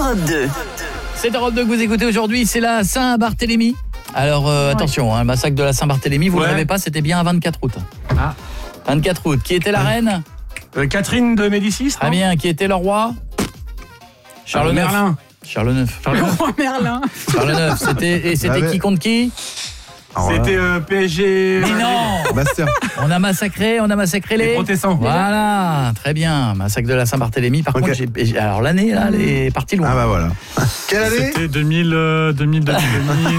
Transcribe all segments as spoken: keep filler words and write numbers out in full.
Europe deux. C'est Europe deux que vous écoutez aujourd'hui, c'est la Saint-Barthélemy. Alors euh, ouais. attention, hein, le massacre de la Saint-Barthélemy, vous ne ouais. le savez pas, c'était bien à vingt-quatre août. Ah. vingt-quatre août. Qui était la reine euh, Catherine de Médicis. Très bien. Qui était le roi Charles neuf. Merlin. Charles neuf. Charles le roi Merlin. Charles neuf. C'était, et c'était qui contre qui? C'était euh, P S G. Mais non. Bastien. On a massacré, on a massacré les... les protestants. Voilà, très bien. Massacre de la Saint-Barthélemy. Par okay. contre, j'ai, j'ai, alors l'année, là, elle est partie loin. Ah bah voilà. Quelle année? C'était deux mille, euh, deux mille, deux mille.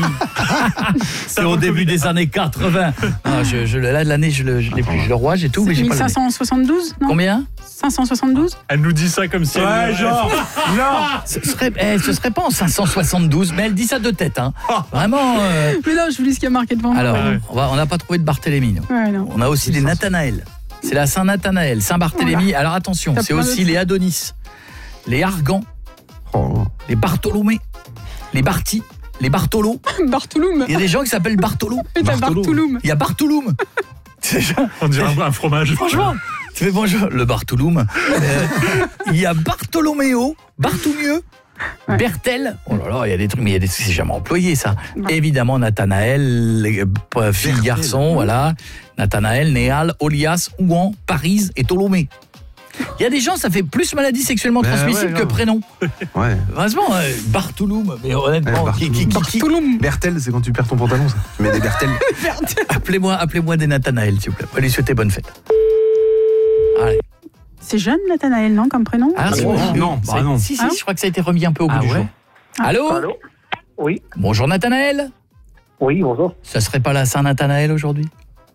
C'est au début des années quatre-vingts. Non, je, je, là, l'année, je, le, je l'ai plus. Je le roi, j'ai tout, mais j'ai mille cinq cent soixante-douze, non? Combien? cinq cent soixante-douze. Elle nous dit ça comme si ouais, elle... genre, non. Ce serait, eh, ce serait pas en cinq cent soixante-douze, mais elle dit ça de tête, hein. Vraiment. Euh... Mais non, je vous dis ce qu'il y a marqué devant moi. Alors, on n'a pas trouvé de Barthélemy, nous. Ouais, non. On a aussi des Nathanaël. C'est la Saint-Nathanaël, Saint-Barthélemy. Voilà. Alors attention, T'as c'est aussi les Adonis, les Argans, oh. les Bartholomé, les Barty, les Bartholo. Bartholoum. Il y a des gens qui s'appellent Bartholo. Et t'as Bartholoum. Il y a Bartholoum. On dirait un fromage. Franchement. Tu fais bonjour, le Bartholoum. Euh, il y a Bartholoméo, Barthoumieux, ouais. Bertel. Oh là là, il y a des trucs, mais il y a des trucs, c'est jamais employé ça. Ouais. Évidemment, Nathanaël, euh, fille, garçon, voilà. Nathanaël, Néal, Olias, Ouan, Paris et Ptolomée. Il y a des gens, ça fait plus maladie sexuellement ben transmissible ouais, que prénom. Ouais. Vraiment, euh, Bartholoum, mais honnêtement, ouais, qui, qui, qui, Bartholoum. Bertel, c'est quand tu perds ton pantalon, ça. Tu mets des Bertel. appelez-moi, appelez-moi des Nathanaël, s'il vous plaît. Allez, souhaitez bonne fête. Allez. C'est jeune, Nathanaël, non, comme prénom? Ah, c'est oh, non, bah non. Si, si, ah. je crois que ça a été remis un peu au bout ah, du ouais. jour. Ah. Allô? Allô? Oui. Bonjour, Nathanaël. Oui, bonjour. Ça serait pas la Saint-Nathanaël aujourd'hui?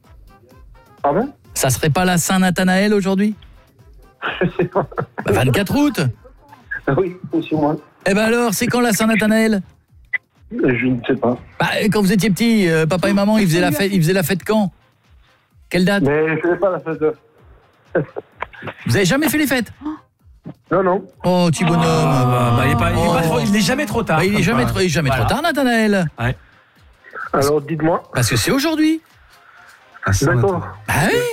Pardon? Ça serait pas la Saint-Nathanaël aujourd'hui? Je sais pas. Bah, vingt-quatre août. Oui, aussi moi. Eh ben alors, c'est quand la Saint-Nathanaël? Je ne sais pas. Bah, quand vous étiez petit, euh, papa et maman, ils faisaient la fête, ils faisaient la fête quand? Quelle date? Mais je ne sais pas la fête de... Vous avez jamais fait les fêtes? Non, non. Oh, petit bonhomme. Ah, bah, il, est pas, il, est pas trop, il est jamais trop tard. Bah, il est jamais, trop, il est jamais voilà. trop tard, Nathanaël. Ouais. Alors, dites-moi. Parce que c'est aujourd'hui. Ah, d'accord. Bah oui.